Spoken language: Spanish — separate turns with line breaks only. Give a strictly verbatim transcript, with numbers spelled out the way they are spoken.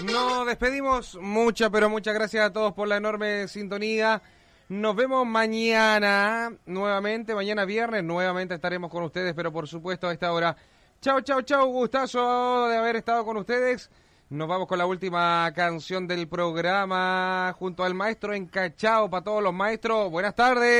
Nos despedimos, muchas, pero muchas gracias a todos por la enorme sintonía. Nos vemos mañana, nuevamente, mañana viernes, nuevamente estaremos con ustedes, pero por supuesto a esta hora. Chau, chau, chau, gustazo de haber estado con ustedes. Nos vamos con la última canción del programa junto al maestro Encachao para todos los maestros. Buenas tardes.